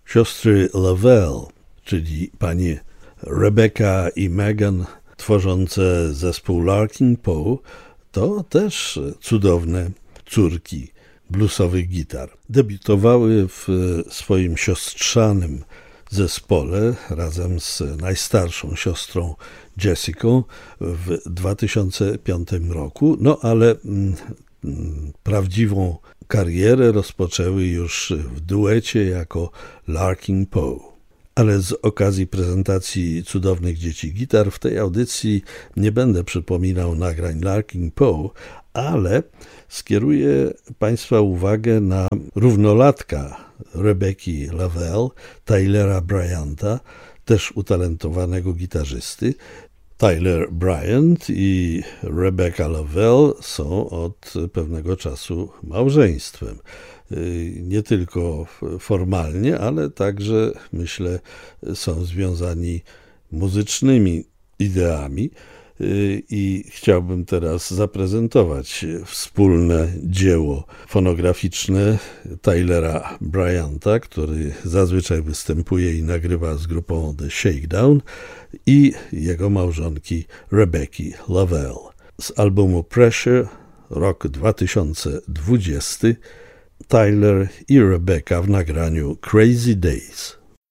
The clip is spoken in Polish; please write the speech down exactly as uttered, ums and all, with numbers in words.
Siostry Lovell, czyli panie Rebecca i Megan, tworzące zespół Larkin Poe, to też cudowne córki bluesowych gitar. Debiutowały w swoim siostrzanym zespole razem z najstarszą siostrą Jessicą w dwa tysiące piątym roku, no ale mm, prawdziwą karierę rozpoczęły już w duecie jako Larkin Poe. Ale z okazji prezentacji cudownych dzieci gitar w tej audycji nie będę przypominał nagrań Larkin Poe, ale skieruję Państwa uwagę na równolatka Rebecki Lovell, Tylera Bryanta, też utalentowanego gitarzysty. Tyler Bryant i Rebecca Lovell są od pewnego czasu małżeństwem. Nie tylko formalnie, ale także, myślę, są związani muzycznymi ideami. I chciałbym teraz zaprezentować wspólne dzieło fonograficzne Tylera Bryanta, który zazwyczaj występuje i nagrywa z grupą The Shakedown, i jego małżonki Rebecki Lovell. Z albumu Pressure, rok dwa tysiące dwudziesty, Tyler i Rebecca w nagraniu Crazy Days.